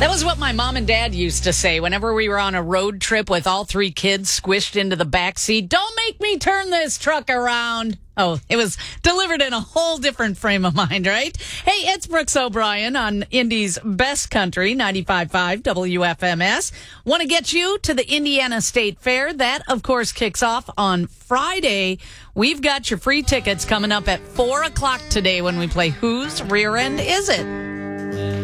That was what my mom and dad used to say whenever we were on a road trip with all three kids squished into the back seat. Don't make me turn this truck around. Oh, it was delivered in a whole different frame of mind, right? Hey, it's Brooks O'Brien on Indy's Best Country, 95.5 WFMS. Want to get you to the Indiana State Fair. That, of course, kicks off on Friday. We've got your free tickets coming up at 4 o'clock today when we play Whose Rear End Is It?